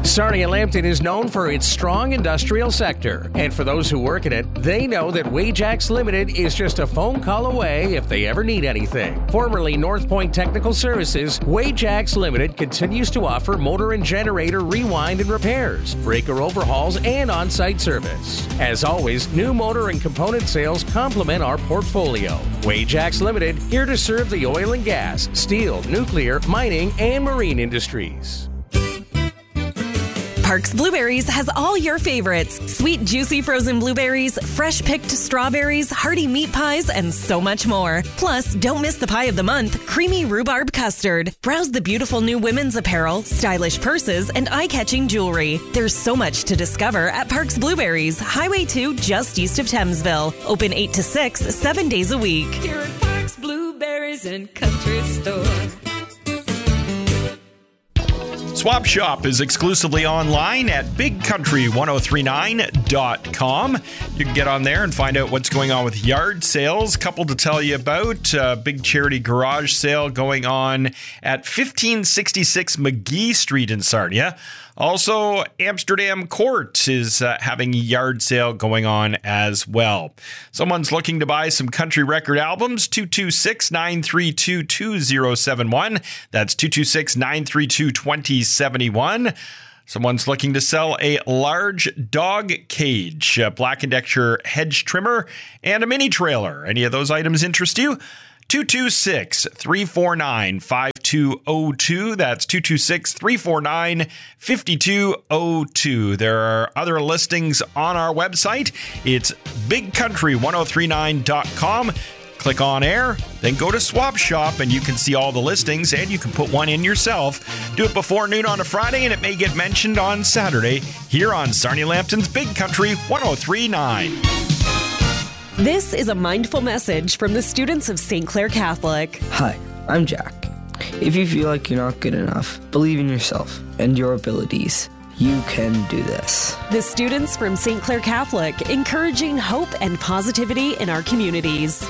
Sarnia Lambton is known for its strong industrial sector, and for those who work in it, they know that Wajax Limited is just a phone call away if they ever need anything. Formerly North Point Technical Services, Wajax Limited continues to offer motor and generator rewind and repairs, breaker overhauls, and on-site service. As always, new motor and component sales complement our portfolio. Wajax Limited, here to serve the oil and gas, steel, nuclear, mining, and marine industries. Parks Blueberries has all your favorites. Sweet, juicy frozen blueberries, fresh picked strawberries, hearty meat pies, and so much more. Plus, don't miss the pie of the month, creamy rhubarb custard. Browse the beautiful new women's apparel, stylish purses, and eye-catching jewelry. There's so much to discover at Parks Blueberries, Highway 2, just east of Thamesville. Open 8 to 6, 7 days a week. Here at Parks Blueberries and Country Store. Swap Shop is exclusively online at bigcountry1039.com. You can get on there and find out what's going on with yard sales. Couple to tell you about. Big charity garage sale going on at 1566 McGee Street in Sarnia. Also, Amsterdam Court is having a yard sale going on as well. Someone's looking to buy some country record albums, 226-932-2071. That's 226-932-2071. Someone's looking to sell a large dog cage, a Black & Decker hedge trimmer, and a mini trailer. Any of those items interest you? 226-349-5202. That's 226-349-5202. There are other listings on our website. It's bigcountry1039.com. Click on air, then go to Swap Shop, and you can see all the listings, and you can put one in yourself. Do it before noon on a Friday, and it may get mentioned on Saturday here on Sarnia Lambton's Big Country 1039. This is a mindful message from the students of St. Clair Catholic. Hi, I'm Jack. If you feel like you're not good enough, believe in yourself and your abilities. You can do this. The students from St. Clair Catholic, encouraging hope and positivity in our communities.